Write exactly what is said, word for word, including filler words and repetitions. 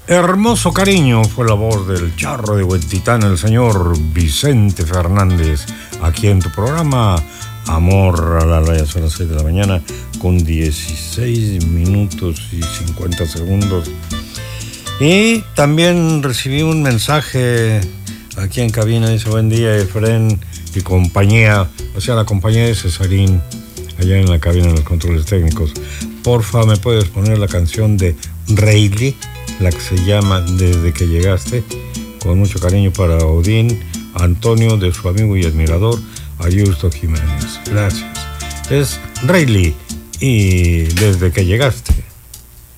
Hermoso cariño fue la voz del charro de Huentitán, el señor Vicente Fernández, aquí en tu programa Amor a la Raya. Son las seis de la mañana con dieciséis minutos y cincuenta segundos. Y también recibí un mensaje aquí en cabina, dice: buen día, Efren y compañía, o sea, la compañía de Cesarín, allá en la cabina de los controles técnicos. Porfa, ¿me puedes poner la canción de Rayleigh, la que se llama Desde que llegaste? Con mucho cariño para Odín Antonio, de su amigo y admirador Ayusto Jiménez. Gracias. Es Rayleigh y Desde que llegaste.